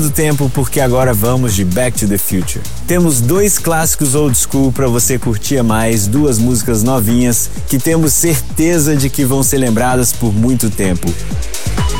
do tempo porque agora vamos de Back to the Future. Temos 2 clássicos old school para você curtir a mais, 2 músicas novinhas que temos certeza de que vão ser lembradas por muito tempo.